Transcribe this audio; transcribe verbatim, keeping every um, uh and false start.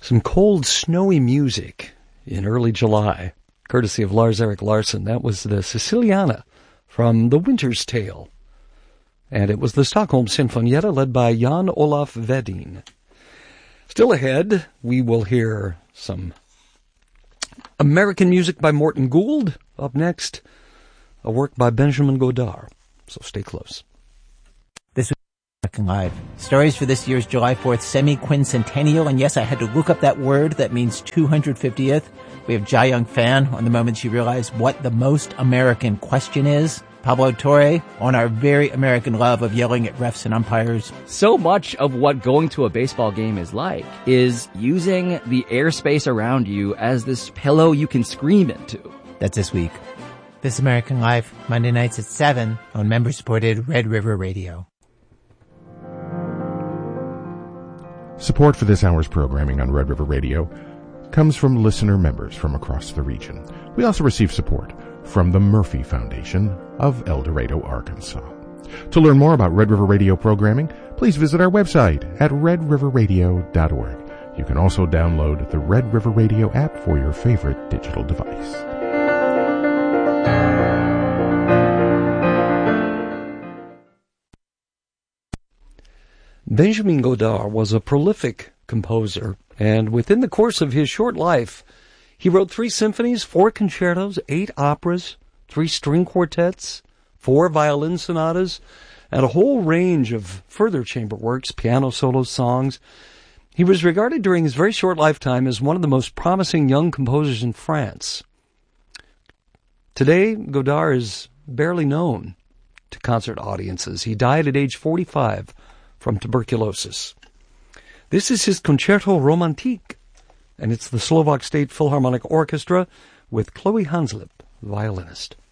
Some cold, snowy music in early July, courtesy of Lars-Erik Larsson. That was the Siciliana from The Winter's Tale. And it was the Stockholm Sinfonietta led by Jan Olaf Vedin. Still ahead, we will hear some American music by Morton Gould. Up next, a work by Benjamin Godard. So stay close. This was American Live. Stories for this year's July fourth semi-quincentennial. And yes, I had to look up that word. That means two hundred fiftieth. We have Jai Young Fan on the moment she realized what the most American question is. Pablo Torre on our very American love of yelling at refs and umpires. So much of what going to a baseball game is like is using the airspace around you as this pillow you can scream into. That's this week. This American Life, Monday nights at seven on member-supported Red River Radio. Support for this hour's programming on Red River Radio comes from listener members from across the region. We also receive support from the Murphy Foundation of El Dorado, Arkansas. To learn more about Red River Radio programming, please visit our website at red river radio dot org. You can also download the Red River Radio app for your favorite digital device. Benjamin Godard was a prolific composer, and within the course of his short life, he wrote three symphonies, four concertos, eight operas, three string quartets, four violin sonatas, and a whole range of further chamber works, piano solos, songs. He was regarded during his very short lifetime as one of the most promising young composers in France. Today, Godard is barely known to concert audiences. He died at age forty-five from tuberculosis. This is his Concerto Romantique, and it's the Slovak State Philharmonic Orchestra with Chloe Hanslip, violinist.